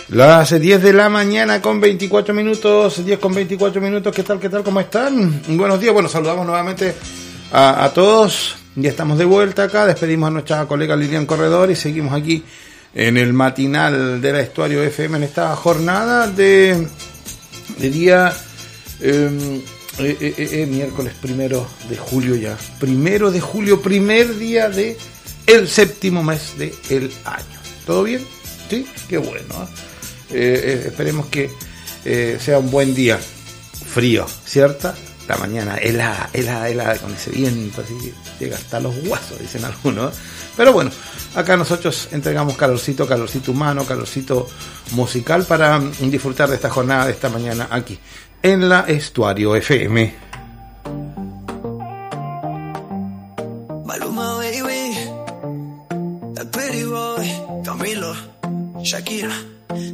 Las 10 de la mañana con 24 minutos, 10 con 24 minutos, ¿qué tal, cómo están? Buenos días, bueno, saludamos nuevamente a todos, ya estamos de vuelta acá, despedimos a nuestra colega Lilian Corredor y seguimos aquí en el matinal de la Estuario FM en esta jornada de día miércoles 1 de julio ya, 1 de julio, primer día de el séptimo mes del año. ¿Todo bien? Sí, qué bueno, esperemos que sea un buen día, frío, ¿cierto? La mañana helada, con ese viento así que llega hasta los huesos, dicen algunos. Pero bueno, acá nosotros entregamos calorcito humano, calorcito musical para disfrutar de esta jornada, de esta mañana aquí en la Estuario FM. Maluma, baby, that pretty boy, Camilo, Shakira.